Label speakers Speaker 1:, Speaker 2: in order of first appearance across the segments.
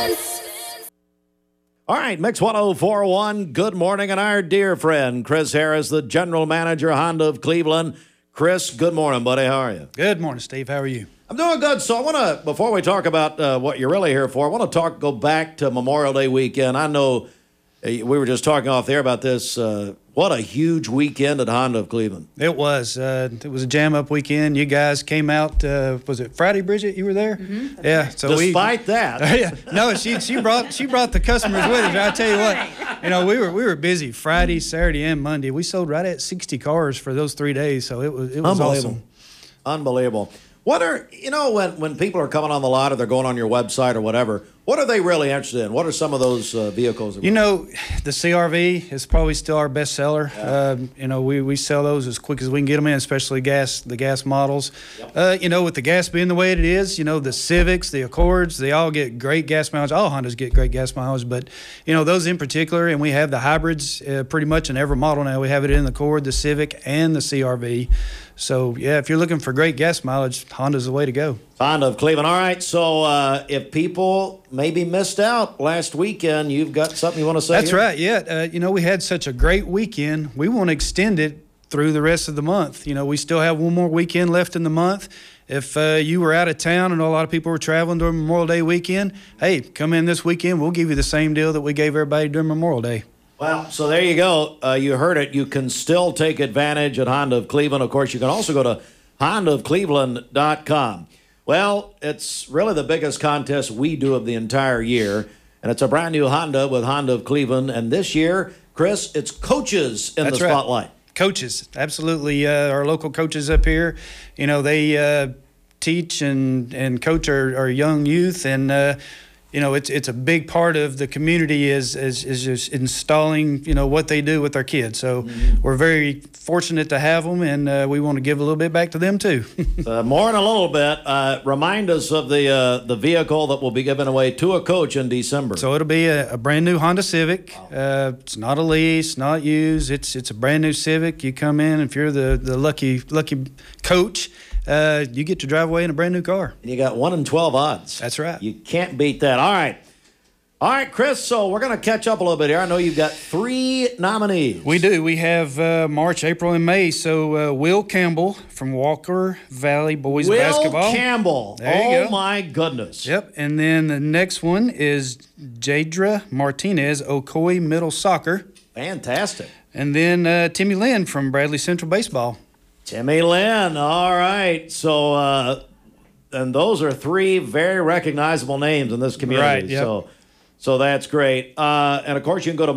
Speaker 1: All right, Mix 1041, good morning, and our dear friend, Chris Harris, the general manager, Honda of Cleveland. Chris, good morning, buddy. How are you?
Speaker 2: Good morning, Steve. How are you?
Speaker 1: I'm doing good. So I want to, before we talk about what you're really here for, I want to go back to Memorial Day weekend. I know we were just talking off the air about this. What a huge weekend at Honda of Cleveland.
Speaker 2: It was. It was a jam-up weekend. You guys came out, was it Friday, Bridget? You were there?
Speaker 3: Mm-hmm.
Speaker 2: Yeah. So
Speaker 1: Despite that.
Speaker 2: Yeah. No, she brought the customers with her. I tell you what, we were busy Friday, Saturday, and Monday. We sold right at 60 cars for those 3 days, so it was awesome.
Speaker 1: Unbelievable. What are, when people are coming on the lot or they're going on your website or whatever, what are they really interested in? What are some of those vehicles?
Speaker 2: The CRV is probably still our best seller. Yeah. We sell those as quick as we can get them in, especially the gas models. Yep. With the gas being the way it is, the Civics, the Accords, they all get great gas mileage. All Hondas get great gas mileage, but, those in particular, and we have the hybrids pretty much in every model now. We have it in the Accord, the Civic, and the CRV. So, yeah, if you're looking for great gas mileage, Honda's the way to go.
Speaker 1: Honda of Cleveland. All right, so if people maybe missed out last weekend, you've got something you want to say?
Speaker 2: That's
Speaker 1: here?
Speaker 2: right, yeah. We had such a great weekend. We want to extend it through the rest of the month. We still have one more weekend left in the month. If you were out of town and a lot of people were traveling during Memorial Day weekend, hey, come in this weekend. We'll give you the same deal that we gave everybody during Memorial Day.
Speaker 1: Well, so there you go. You heard it. You can still take advantage at Honda of Cleveland. Of course, you can also go to HondaofCleveland.com. Well, it's really the biggest contest we do of the entire year, and it's a brand new Honda with Honda of Cleveland. And this year, Chris, it's coaches in the spotlight.
Speaker 2: Right. Coaches, absolutely. Our local coaches up here, they teach and coach our young youth, and it's a big part of the community is just installing, what they do with our kids. So we're very fortunate to have them, and we want to give a little bit back to them too.
Speaker 1: More in a little bit. Remind us of the vehicle that will be given away to a coach in December.
Speaker 2: So it'll be a brand new Honda Civic. It's not a lease, not used. It's a brand new Civic. You come in, if you're the lucky coach, you get to drive away in a brand new car.
Speaker 1: And you got 1 in 12 odds.
Speaker 2: That's right.
Speaker 1: You can't beat that. All right, Chris, so we're going to catch up a little bit here. I know you've got 3 nominees.
Speaker 2: We do. We have March, April, and May. So Will Campbell from Walker Valley Boys Basketball.
Speaker 1: Will Campbell.
Speaker 2: There you go.
Speaker 1: My goodness.
Speaker 2: Yep. And then the next one is Jadra Martinez, Ocoee Middle Soccer.
Speaker 1: Fantastic.
Speaker 2: And then Timmy Lynn from Bradley Central Baseball.
Speaker 1: Timmy Lynn. All right. So, and those are 3 very recognizable names in this community.
Speaker 2: Right. Yep.
Speaker 1: So that's great. And, of course, you can go to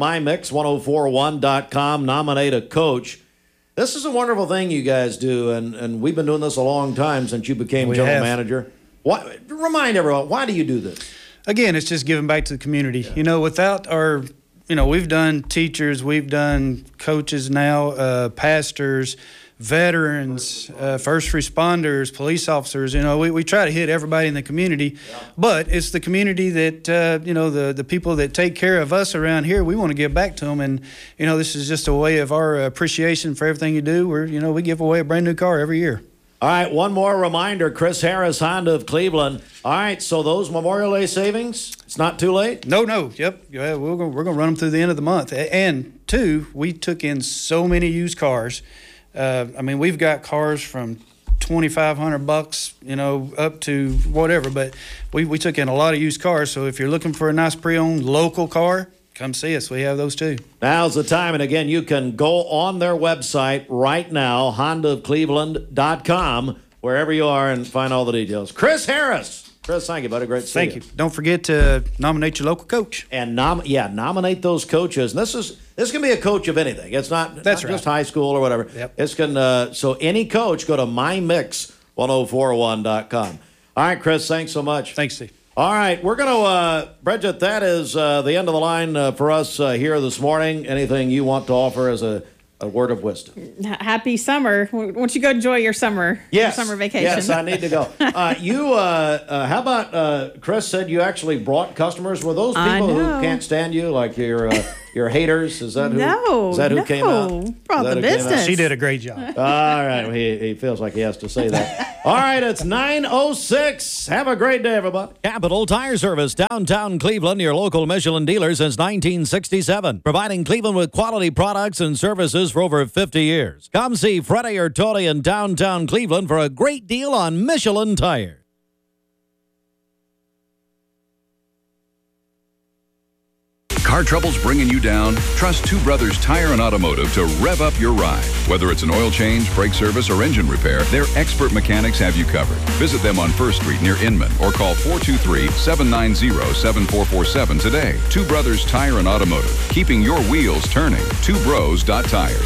Speaker 1: mymix1041.com, nominate a coach. This is a wonderful thing you guys do, and we've been doing this a long time since you became general manager. Remind everyone, why do you do this?
Speaker 2: Again, it's just giving back to the community. Yeah. Without our, we've done teachers, we've done coaches now, pastors, veterans, first responders, police officers. We try to hit everybody in the community, but it's the community that, the people that take care of us around here, we want to give back to them. And, this is just a way of our appreciation for everything you do. We give away a brand new car every year.
Speaker 1: All right, one more reminder, Chris Harris, Honda of Cleveland. All right, so those Memorial Day savings, it's not too late?
Speaker 2: No. Yep. Yeah, we're going to run them through the end of the month. And 2, we took in so many used cars. We've got cars from $2,500, up to whatever, but we took in a lot of used cars. So if you're looking for a nice pre-owned local car, come see us. We have those too. Now's
Speaker 1: the time. And again, you can go on their website right now, HondaofCleveland.com, wherever you are, and find all the details. Chris Harris. Chris, thank you, buddy. Great to see you.
Speaker 2: Thank you. Don't forget to nominate your local coach.
Speaker 1: And nominate those coaches. And this can be a coach of anything. It's not just high school or whatever.
Speaker 2: Yep.
Speaker 1: So any coach, go to mymix1041.com. All right, Chris, thanks so much.
Speaker 2: Thanks, Steve.
Speaker 1: All right, we're going to, Bridget, that is the end of the line for us here this morning. Anything you want to offer as a a word of wisdom.
Speaker 3: Happy summer. Why don't you go enjoy your summer,
Speaker 1: Yes.
Speaker 3: your summer vacation?
Speaker 1: Yes, I need to go. How about Chris said you actually brought customers? Were those people who can't stand you, like your haters? Is that who? Came out?
Speaker 3: Brought the business.
Speaker 2: She did a great job.
Speaker 1: All right. Well, he feels like he has to say that. All right. It's 9:06. Have a great day, everybody.
Speaker 4: Capital Tire Service, downtown Cleveland, your local Michelin dealer since 1967. Providing Cleveland with quality products and services for over 50 years. Come see Freddie or Tony in downtown Cleveland for a great deal on Michelin tires.
Speaker 5: Car troubles bringing you down? Trust Two Brothers Tire and Automotive to rev up your ride. Whether it's an oil change, brake service, or engine repair, their expert mechanics have you covered. Visit them on 1st Street near Inman or call 423-790-7447 today. Two Brothers Tire and Automotive, keeping your wheels turning. TwoBros.tires.